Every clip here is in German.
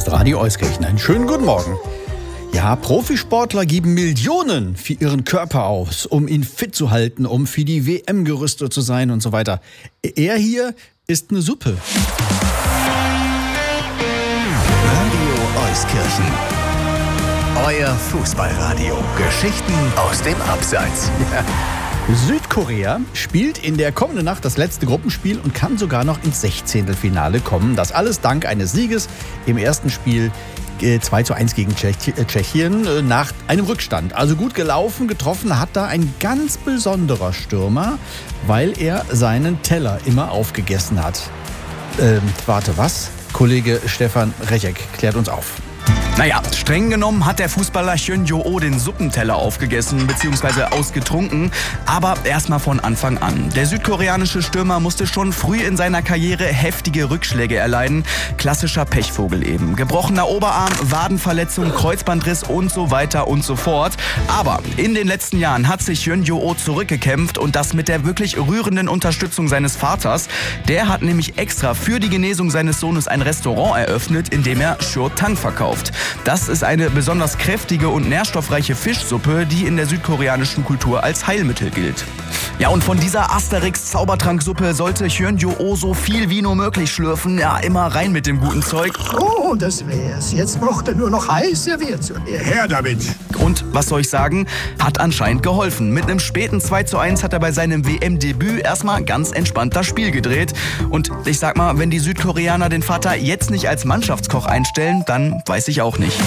ist Radio Euskirchen. Einen schönen guten Morgen. Ja, Profisportler geben Millionen für ihren Körper aus, um ihn fit zu halten, um für die WM gerüstet zu sein und so weiter. Er hier ist eine Suppe. Radio Euskirchen. Euer Fußballradio. Geschichten aus dem Abseits. Ja. Südkorea spielt in der kommenden Nacht das letzte Gruppenspiel und kann sogar noch ins 16. kommen. Das alles dank eines Sieges im ersten Spiel 2:1 gegen Tschechien nach einem Rückstand. Also gut gelaufen, getroffen hat da ein ganz besonderer Stürmer, weil er seinen Teller immer aufgegessen hat. Warte, was? Kollege Stefan Rechek klärt uns auf. Naja, streng genommen hat der Fußballer Hyun Jo-oh den Suppenteller aufgegessen bzw. ausgetrunken, aber erstmal von Anfang an. Der südkoreanische Stürmer musste schon früh in seiner Karriere heftige Rückschläge erleiden. Klassischer Pechvogel eben. Gebrochener Oberarm, Wadenverletzung, Kreuzbandriss und so weiter und so fort. Aber in den letzten Jahren hat sich Hyun Jo-oh zurückgekämpft und das mit der wirklich rührenden Unterstützung seines Vaters. Der hat nämlich extra für die Genesung seines Sohnes ein Restaurant eröffnet, in dem er Seo-tang verkauft. Das ist eine besonders kräftige und nährstoffreiche Fischsuppe, die in der südkoreanischen Kultur als Heilmittel gilt. Ja, und von dieser Asterix-Zaubertranksuppe sollte Hyun Jo-oh so viel wie nur möglich schlürfen. Ja, immer rein mit dem guten Zeug. Oh, das wär's. Jetzt braucht er nur noch heiß serviert zu werden. Her damit! Und was soll ich sagen? Hat anscheinend geholfen. Mit einem späten 2:1 hat er bei seinem WM-Debüt erstmal ganz entspannt das Spiel gedreht. Und ich sag mal, wenn die Südkoreaner den Vater jetzt nicht als Mannschaftskoch einstellen, dann weiß ich auch nicht.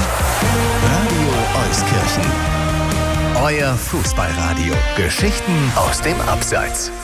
Radio Euskirchen. Euer Fußballradio. Geschichten aus dem Abseits.